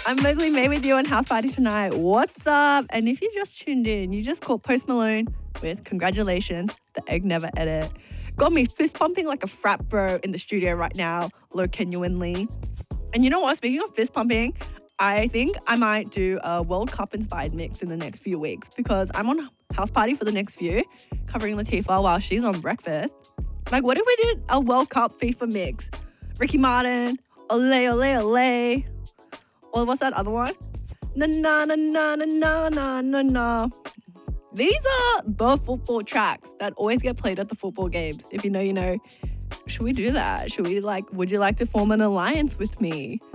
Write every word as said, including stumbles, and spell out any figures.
I'm Mowgli May with you on House Party tonight. What's up? And if you just tuned in, you just caught Post Malone with Congratulations, the Egg Never Edit. Got me fist pumping like a frat bro in the studio right now, Lo Genuinely. And you know what? Speaking of fist pumping, I think I might do a World Cup inspired mix in the next few weeks because I'm on House Party for the next few, covering Latifah while she's on breakfast. Like, what if we did a World Cup FIFA mix? Ricky Martin, ole, ole, ole. Or what's that other one? Na na na na na na na na na. These are the football tracks that always get played at the football games. If you know, you know. Should we do that? Should we like, would you like to form an alliance with me?